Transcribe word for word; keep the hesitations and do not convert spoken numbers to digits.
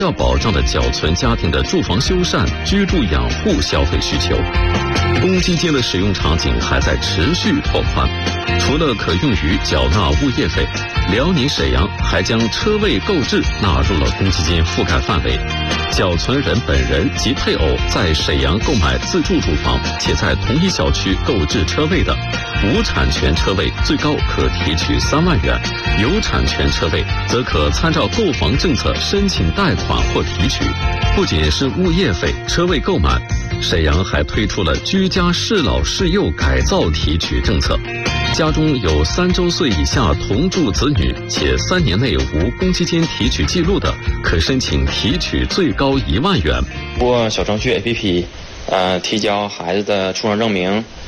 要保障的缴存家庭的住房修缮、居住养护消费需求。公积金的使用场景还在持续拓宽，除了可用于缴纳物业费，辽宁沈阳还将车位购置纳入了公积金覆盖范围。缴存人本人及配偶在沈阳购买自住住房，且在同一小区购置车位的，无产权车位最高可提取三万元，有产权车位则可参照购房政策申请贷款或提取。不仅是物业费、车位购买，沈阳还推出了居家适老适幼改造提取政策。家中有三周岁以下同住子女，且三年内无公积金提取记录的，可申请提取最高一万元。 通过小程序 A P P， 呃，提交孩子的出生证明、